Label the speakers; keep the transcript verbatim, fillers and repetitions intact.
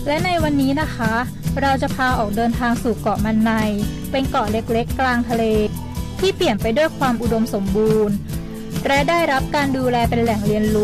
Speaker 1: และในวันนี้นะคะเราจะพาออกเดินทางสู่เกาะมันไนเป็นเกาะเล็กๆกลางทะเลที่เปลี่ยนไปด้วยความอุดมสมบูรณ์และได้รับการดูแลเป็นแหล่งเรียนรู้